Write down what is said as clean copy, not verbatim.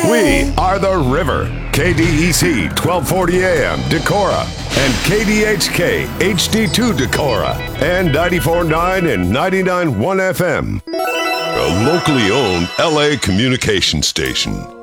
We are the River. KDEC 1240 AM Decorah and KDHK HD2 Decorah and 94.9 and 99.1 FM. A locally owned LA communication station.